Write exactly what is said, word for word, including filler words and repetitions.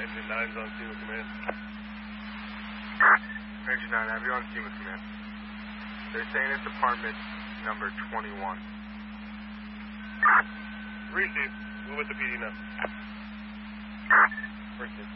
Engine nine's on scene with command. Engine nine, have you on scene with command? They're saying it's apartment number twenty-one. Receive. We're with the P D now. First